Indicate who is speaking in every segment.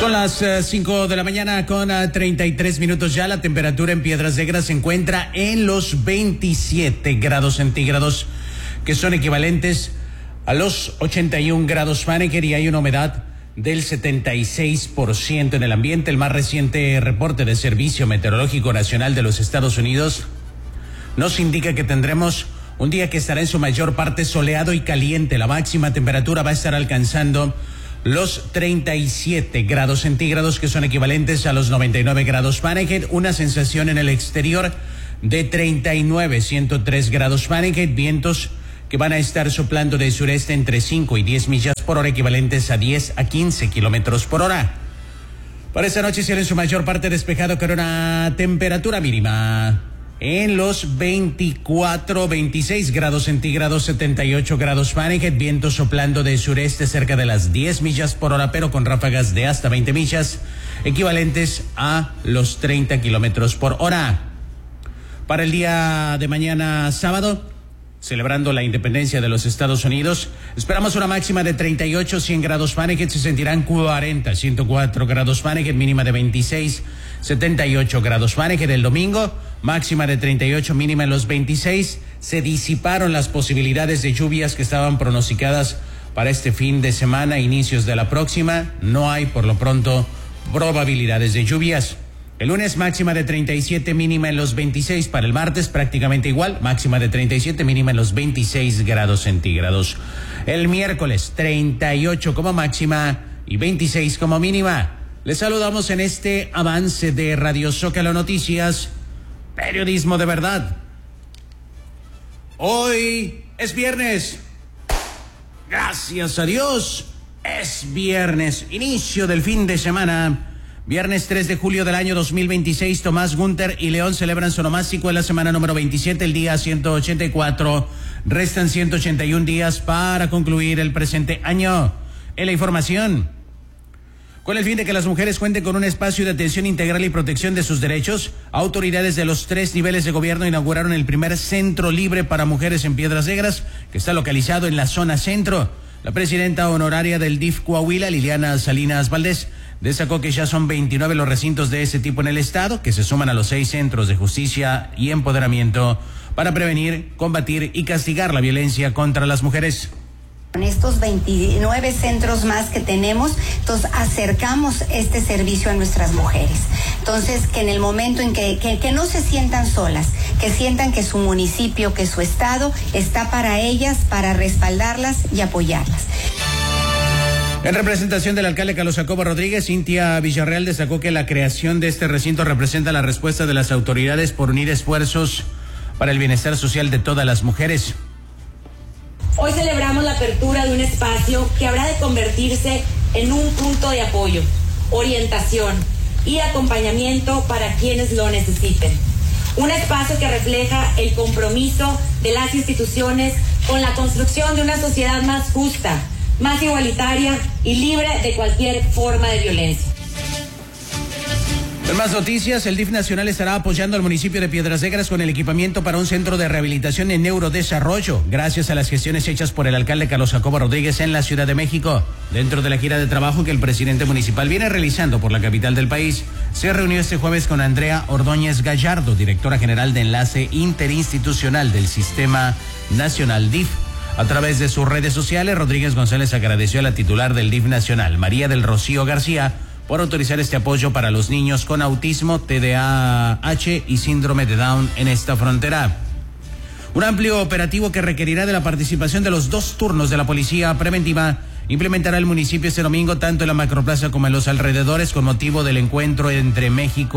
Speaker 1: Son las 5 de la mañana con 33 minutos ya. La temperatura en Piedras Negras se encuentra en los 27 grados centígrados, que son equivalentes a los 81 grados Fahrenheit, y hay una humedad del 76% en el ambiente. El más reciente reporte del Servicio Meteorológico Nacional de los Estados Unidos nos indica que tendremos un día que estará en su mayor parte soleado y caliente. La máxima temperatura va a estar alcanzando los 37 grados centígrados, que son equivalentes a los 99 grados Fahrenheit. Una sensación en el exterior de 103 grados Fahrenheit. Vientos que van a estar soplando de sureste entre 5 y 10 millas por hora, equivalentes a 10 a 15 kilómetros por hora. Para esta noche será en su mayor parte despejado, con una temperatura mínima en los 26 grados centígrados, 78 grados Fahrenheit. Viento soplando de sureste cerca de las 10 millas por hora, pero con ráfagas de hasta 20 millas, equivalentes a los 30 kilómetros por hora. Para el día de mañana sábado, celebrando la independencia de los Estados Unidos, esperamos una máxima de 38, 100 grados Fahrenheit. Se sentirán 40, 104 grados Fahrenheit, mínima de 26, 78 grados Fahrenheit. El domingo, máxima de 38, mínima en los 26. Se disiparon las posibilidades de lluvias que estaban pronosticadas para este fin de semana, inicios de la próxima. No hay, por lo pronto, probabilidades de lluvias. El lunes, máxima de 37, mínima en los 26. Para el martes, prácticamente igual, máxima de 37, mínima en los 26 grados centígrados. El miércoles, 38 como máxima y 26 como mínima. Les saludamos en este avance de Radio Zócalo Noticias, periodismo de verdad. Hoy es viernes. Gracias a Dios, es viernes, inicio del fin de semana. Viernes 3 de julio del año 2026, Tomás, Gunter y León celebran su onomástico en la semana número 27, el día 184. Restan 181 días para concluir el presente año. En la información, con el fin de que las mujeres cuenten con un espacio de atención integral y protección de sus derechos, autoridades de los 3 niveles de gobierno inauguraron el primer centro libre para mujeres en Piedras Negras, que está localizado en la zona centro. La presidenta honoraria del DIF Coahuila, Liliana Salinas Valdés, destacó que ya son 29 los recintos de ese tipo en el estado, que se suman a los 6 centros de justicia y empoderamiento para prevenir, combatir y castigar la violencia contra las mujeres.
Speaker 2: Con estos 29 centros más que tenemos, entonces acercamos este servicio a nuestras mujeres. Entonces, que en el momento en que no se sientan solas, que sientan que su municipio, que su estado está para ellas, para respaldarlas y apoyarlas.
Speaker 1: En representación del alcalde Carlos Jacobo Rodríguez, Cintia Villarreal destacó que la creación de este recinto representa la respuesta de las autoridades por unir esfuerzos para el bienestar social de todas las mujeres.
Speaker 3: Hoy celebramos la apertura de un espacio que habrá de convertirse en un punto de apoyo, orientación y acompañamiento para quienes lo necesiten. Un espacio que refleja el compromiso de las instituciones con la construcción de una sociedad más justa, más igualitaria y libre de cualquier forma de violencia.
Speaker 1: En más noticias, el DIF Nacional estará apoyando al municipio de Piedras Negras con el equipamiento para un centro de rehabilitación y neurodesarrollo, gracias a las gestiones hechas por el alcalde Carlos Jacobo Rodríguez en la Ciudad de México. Dentro de la gira de trabajo que el presidente municipal viene realizando por la capital del país, se reunió este jueves con Andrea Ordóñez Gallardo, directora general de Enlace Interinstitucional del Sistema Nacional DIF. A través de sus redes sociales, Rodríguez González agradeció a la titular del DIF Nacional, María del Rocío García, por autorizar este apoyo para los niños con autismo, TDAH y síndrome de Down en esta frontera. Un amplio operativo que requerirá de la participación de los 2 turnos de la policía preventiva implementará el municipio este domingo, tanto en la macroplaza como en los alrededores, con motivo del encuentro entre México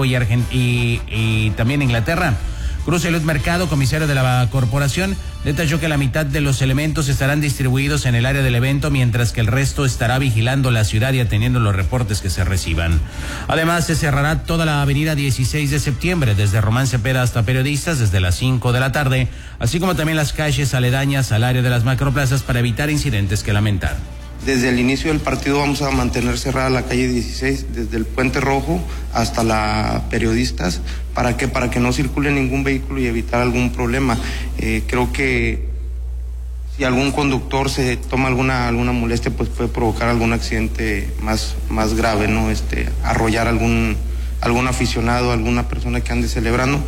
Speaker 1: y también Inglaterra. Cruz Elud Mercado, comisario de la corporación, detalló que la mitad de los elementos estarán distribuidos en el área del evento, mientras que el resto estará vigilando la ciudad y atendiendo los reportes que se reciban. Además, se cerrará toda la avenida 16 de septiembre, desde Román Cepeda hasta Periodistas, desde las 5 de la tarde, así como también las calles aledañas al área de las macroplazas para evitar incidentes que lamentar.
Speaker 4: Desde el inicio del partido vamos a mantener cerrada la calle 16, desde el Puente Rojo hasta la Periodistas. ¿Para qué? Para que no circule ningún vehículo y evitar algún problema. Creo que Si algún conductor se toma alguna molestia, pues puede provocar algún accidente más grave, ¿no? Arrollar algún aficionado, alguna persona que ande celebrando.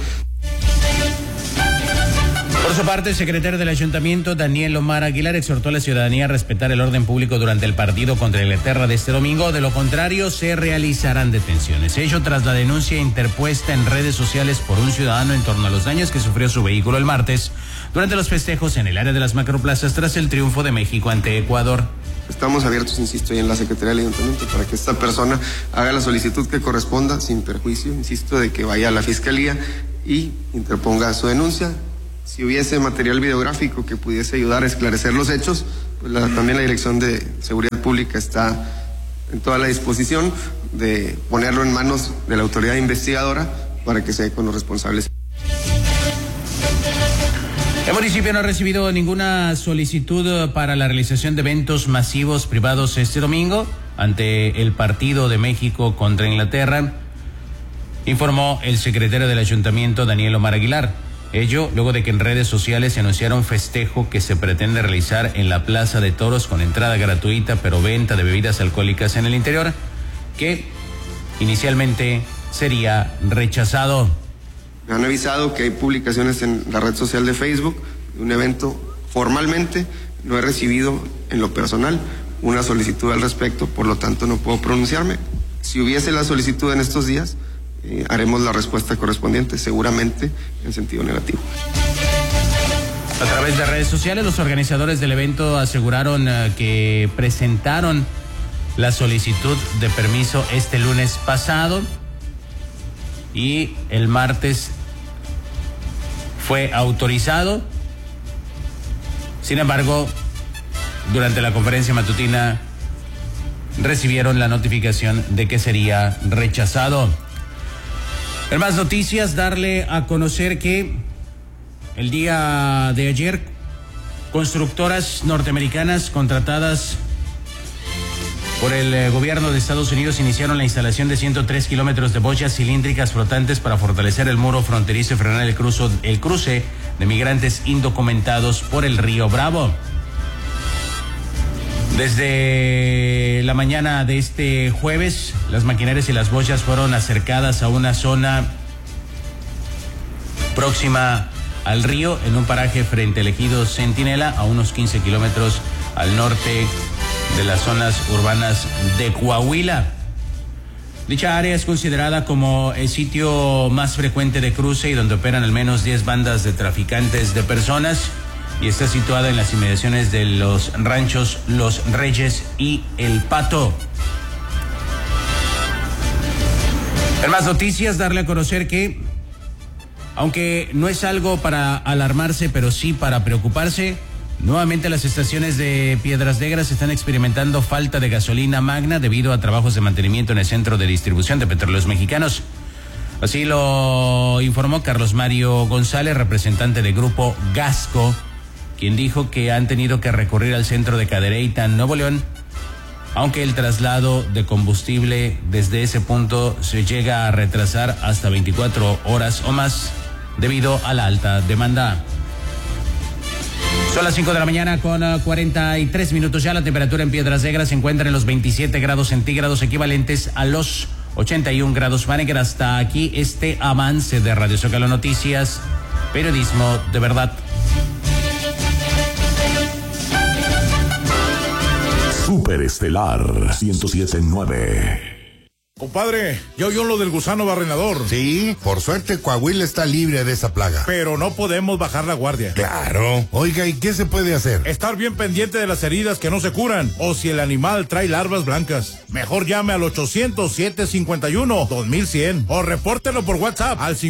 Speaker 1: Por su parte, el secretario del Ayuntamiento, Daniel Omar Aguilar, exhortó a la ciudadanía a respetar el orden público durante el partido contra Inglaterra de este domingo. De lo contrario, se realizarán detenciones. Ello tras la denuncia interpuesta en redes sociales por un ciudadano en torno a los daños que sufrió su vehículo el martes durante los festejos en el área de las macroplazas tras el triunfo de México ante Ecuador.
Speaker 5: Estamos abiertos, insisto, ahí en la Secretaría del Ayuntamiento para que esta persona haga la solicitud que corresponda sin perjuicio, insisto, de que vaya a la Fiscalía y interponga su denuncia. Si hubiese material videográfico que pudiese ayudar a esclarecer los hechos, pues también la Dirección de Seguridad Pública está en toda la disposición de ponerlo en manos de la autoridad investigadora para que se dé con los responsables.
Speaker 1: El municipio no ha recibido ninguna solicitud para la realización de eventos masivos privados este domingo ante el partido de México contra Inglaterra, informó el secretario del Ayuntamiento, Daniel Omar Aguilar. Ello luego de que en redes sociales se anunciara un festejo que se pretende realizar en la Plaza de Toros con entrada gratuita pero venta de bebidas alcohólicas en el interior, que inicialmente sería rechazado.
Speaker 5: Me han avisado que hay publicaciones en la red social de Facebook de un evento. Formalmente no he recibido en lo personal una solicitud al respecto, por lo tanto no puedo pronunciarme. Si hubiese la solicitud en estos días, haremos la respuesta correspondiente, seguramente en sentido negativo.
Speaker 1: A través de redes sociales, los organizadores del evento aseguraron que presentaron la solicitud de permiso este lunes pasado y el martes fue autorizado. Sin embargo, durante la conferencia matutina recibieron la notificación de que sería rechazado. En más noticias, darle a conocer que el día de ayer, constructoras norteamericanas contratadas por el gobierno de Estados Unidos iniciaron la instalación de 103 kilómetros de boyas cilíndricas flotantes para fortalecer el muro fronterizo y frenar el cruce de migrantes indocumentados por el río Bravo. Desde la mañana de este jueves, las maquinarias y las boyas fueron acercadas a una zona próxima al río, en un paraje frente al ejido Centinela, a unos 15 kilómetros al norte de las zonas urbanas de Coahuila. Dicha área es considerada como el sitio más frecuente de cruce y donde operan al menos 10 bandas de traficantes de personas, y está situada en las inmediaciones de los ranchos Los Reyes y El Pato. En más noticias, darle a conocer que, aunque no es algo para alarmarse, pero sí para preocuparse, nuevamente las estaciones de Piedras Negras están experimentando falta de gasolina magna debido a trabajos de mantenimiento en el centro de distribución de Petróleos Mexicanos. Así lo informó Carlos Mario González, representante del grupo Gasco, quien dijo que han tenido que recurrir al centro de Cadereyta, Nuevo León, aunque el traslado de combustible desde ese punto se llega a retrasar hasta 24 horas o más debido a la alta demanda. Son las 5 de la mañana con 43 minutos ya. La temperatura en Piedras Negras se encuentra en los 27 grados centígrados, equivalentes a los 81 grados Fahrenheit. Hasta aquí este avance de Radio Zócalo Noticias, periodismo de verdad.
Speaker 6: Superestelar 107.9.
Speaker 7: Compadre, ¿ya oyó lo del gusano barrenador?
Speaker 8: Sí, por suerte Coahuila está libre de esa plaga.
Speaker 7: Pero no podemos bajar la guardia.
Speaker 8: Claro. Oiga, ¿y qué se puede hacer?
Speaker 7: Estar bien pendiente de las heridas que no se curan, o si el animal trae larvas blancas. Mejor llame al 800-751-2100 o repórtelo por WhatsApp al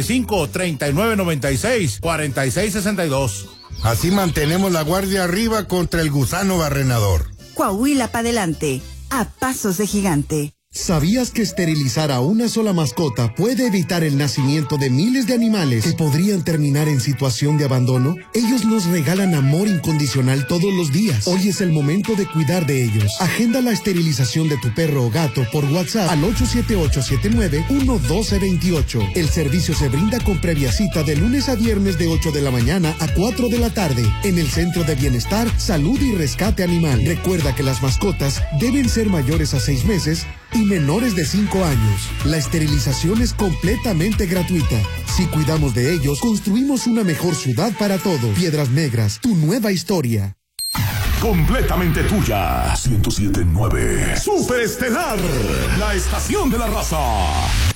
Speaker 7: 55-3996-4662.
Speaker 8: Así mantenemos la guardia arriba contra el gusano barrenador.
Speaker 9: Coahuila para adelante, a pasos de gigante. ¿Sabías que esterilizar a una sola mascota puede evitar el nacimiento de miles de animales que podrían terminar en situación de abandono? Ellos nos regalan amor incondicional todos los días. Hoy es el momento de cuidar de ellos. Agenda la esterilización de tu perro o gato por WhatsApp al 878-79-11228. El servicio se brinda con previa cita de lunes a viernes de 8 de la mañana a 4 de la tarde en el Centro de Bienestar, Salud y Rescate Animal. Recuerda que las mascotas deben ser mayores a 6 meses y menores de 5 años. La esterilización es completamente gratuita. Si cuidamos de ellos, construimos una mejor ciudad para todos. Piedras Negras, tu nueva historia.
Speaker 6: Completamente tuya. 107.9. Superestelar. La estación de la raza.